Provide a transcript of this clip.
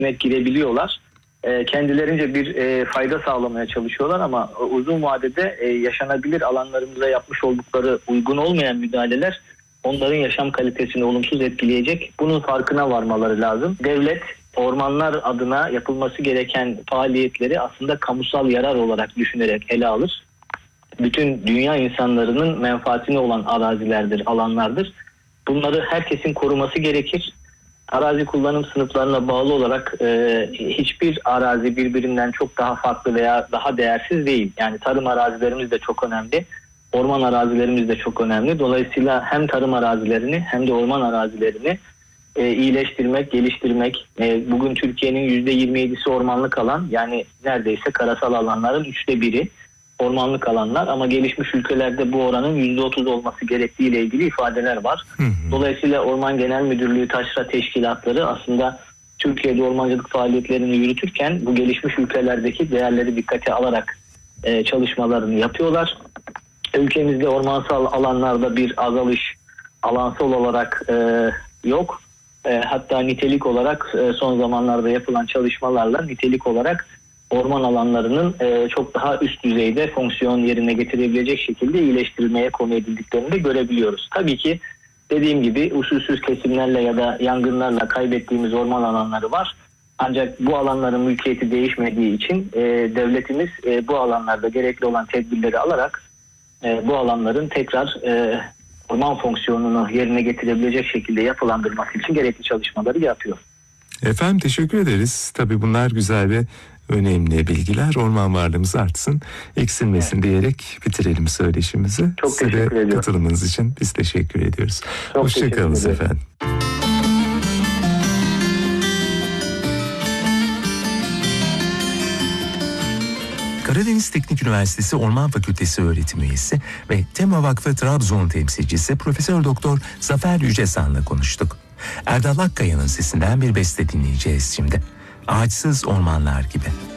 içine girebiliyorlar. Kendilerince bir fayda sağlamaya çalışıyorlar ama uzun vadede yaşanabilir alanlarımıza yapmış oldukları uygun olmayan müdahaleler onların yaşam kalitesini olumsuz etkileyecek. Bunun farkına varmaları lazım. Devlet ormanlar adına yapılması gereken faaliyetleri aslında kamusal yarar olarak düşünerek ele alır. Bütün dünya insanlarının menfaatine olan arazilerdir, alanlardır. Bunları herkesin koruması gerekir. Arazi kullanım sınıflarına bağlı olarak hiçbir arazi birbirinden çok daha farklı veya daha değersiz değil. Yani tarım arazilerimiz de çok önemli. Orman arazilerimiz de çok önemli. Dolayısıyla hem tarım arazilerini hem de orman arazilerini iyileştirmek, geliştirmek. Bugün Türkiye'nin %27'si ormanlık alan, yani neredeyse karasal alanların 1/3 ormanlık alanlar, ama gelişmiş ülkelerde bu oranın %30 olması gerektiğiyle ilgili ifadeler var. Dolayısıyla Orman Genel Müdürlüğü, taşra teşkilatları aslında Türkiye'de ormancılık faaliyetlerini yürütürken bu gelişmiş ülkelerdeki değerleri dikkate alarak çalışmalarını yapıyorlar. Ülkemizde ormansal alanlarda bir azalış alansal olarak yok. Hatta nitelik olarak son zamanlarda yapılan çalışmalarla nitelik olarak orman alanlarının çok daha üst düzeyde fonksiyon yerine getirebilecek şekilde iyileştirilmeye konu edildiklerini de görebiliyoruz. Tabii ki dediğim gibi usulsüz kesimlerle ya da yangınlarla kaybettiğimiz orman alanları var. Ancak bu alanların mülkiyeti değişmediği için devletimiz bu alanlarda gerekli olan tedbirleri alarak bu alanların tekrar orman fonksiyonunu yerine getirebilecek şekilde yapılandırması için gerekli çalışmaları yapıyor. Efendim teşekkür ederiz. Tabii bunlar güzel ve önemli bilgiler. Orman varlığımız artsın, eksilmesin diyerek bitirelim söyleşimizi. Çok teşekkür ediyorum. Katılımınız için biz teşekkür ediyoruz. Çok Hoşçakalınız efendim. Karadeniz Teknik Üniversitesi Orman Fakültesi öğretim üyesi ve Tema Vakfı Trabzon temsilcisi Profesör Doktor Zafer Yücesan'la konuştuk. Erdal Akkaya'nın sesinden bir beste dinleyeceğiz şimdi. Ağaçsız ormanlar gibi.